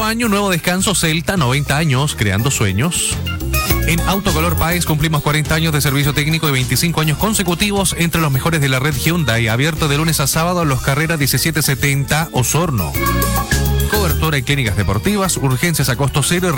año, nuevo descanso Celta, 90 años, creando sueños. En Autocolor Páez cumplimos 40 años de servicio técnico y 25 años consecutivos entre los mejores de la red Hyundai, abierto de lunes a sábado en los carreras 1770 Osorno. Cobertura y clínicas deportivas, urgencias a costo cero y